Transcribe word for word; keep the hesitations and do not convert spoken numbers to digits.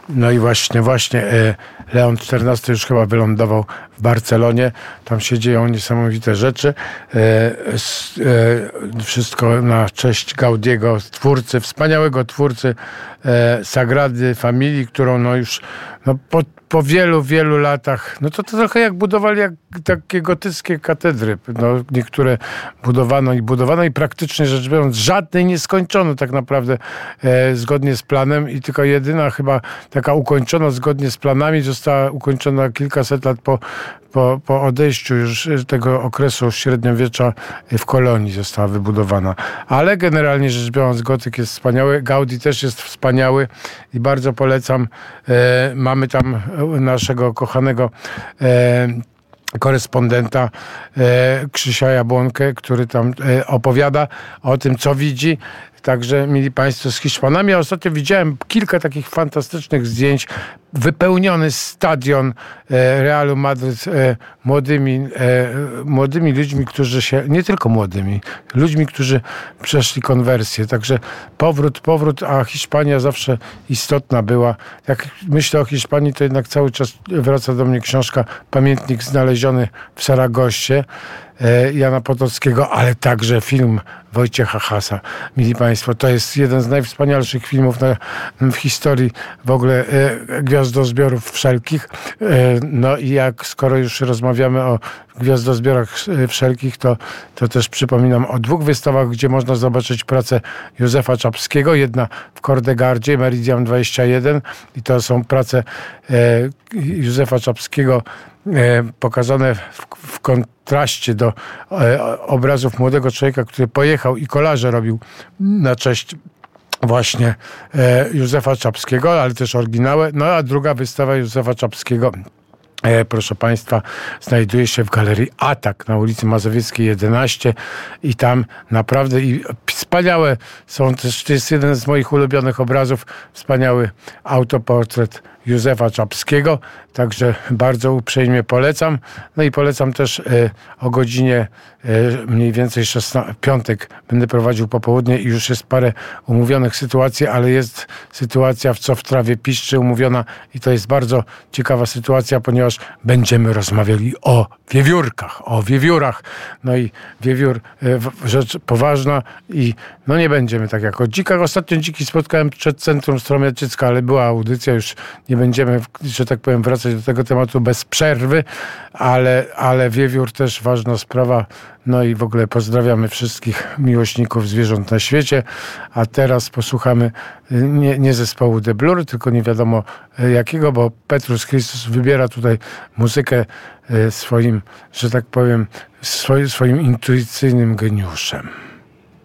No i właśnie, właśnie Leon czternasty już chyba wylądował w Barcelonie. Tam się dzieją niesamowite rzeczy. Wszystko na cześć Gaudiego, twórcy, wspaniałego twórcy Sagrady Familii, którą no już no po, po wielu, wielu latach, no to, to trochę jak budowali jak takie gotyckie katedry. No, niektóre budowano i budowano i praktycznie rzecz biorąc żadnej nie skończono tak naprawdę e, zgodnie z planem i tylko jedyna chyba taka ukończona zgodnie z planami została ukończona kilkaset lat po, po, po odejściu już tego okresu średniowiecza w Kolonii została wybudowana. Ale generalnie rzecz biorąc gotyk jest wspaniały, Gaudi też jest wspaniały i bardzo polecam. E, mamy tam naszego kochanego e, korespondenta e, Krzysia Jabłonkę, który tam e, opowiada o tym, co widzi. Także, mili Państwo, z Hiszpanami. Ja ostatnio widziałem kilka takich fantastycznych zdjęć. Wypełniony stadion e, Realu Madryt e, młodymi, e, młodymi ludźmi, którzy się, nie tylko młodymi, ludźmi, którzy przeszli konwersję. Także powrót, powrót, a Hiszpania zawsze istotna była. Jak myślę o Hiszpanii, to jednak cały czas wraca do mnie książka Pamiętnik znaleziony w Saragossie Jana Potockiego, ale także film Wojciecha Hasa. Mili Państwo, to jest jeden z najwspanialszych filmów na, w historii w ogóle e, gwiazdozbiorów wszelkich. E, no i jak skoro już rozmawiamy o gwiazdozbiorach wszelkich, to, to też przypominam o dwóch wystawach, gdzie można zobaczyć pracę Józefa Czapskiego. Jedna w Kordegardzie, Meridian dwadzieścia jeden i to są prace e, Józefa Czapskiego e, pokazane w, w kontraście do e, obrazów młodego człowieka, który pojechał i kolaże robił na cześć właśnie e, Józefa Czapskiego, ale też oryginały. No a druga wystawa Józefa Czapskiego, e, proszę Państwa, znajduje się w Galerii Atak na ulicy Mazowieckiej jedenaście i tam naprawdę i wspaniałe są też, to jest jeden z moich ulubionych obrazów, wspaniały autoportret Józefa Czapskiego, także bardzo uprzejmie polecam. No i polecam też e, o godzinie e, mniej więcej szesnastej, piątek będę prowadził popołudnie i już jest parę umówionych sytuacji, ale jest sytuacja w Co w trawie piszczy umówiona i to jest bardzo ciekawa sytuacja, ponieważ będziemy rozmawiali o wiewiórkach, o wiewiórach. No i wiewiór e, rzecz poważna i no nie będziemy tak jak o dzikach. Ostatnio dziki spotkałem przed Centrum Stromia Dziecka, ale była audycja, już nie będziemy, że tak powiem, wracać do tego tematu bez przerwy, ale, ale wiewiór też ważna sprawa. No i w ogóle pozdrawiamy wszystkich miłośników zwierząt na świecie. A teraz posłuchamy nie, nie zespołu The Blur, tylko nie wiadomo jakiego, bo Petrus Christus wybiera tutaj muzykę swoim, że tak powiem, swoim, swoim intuicyjnym geniuszem.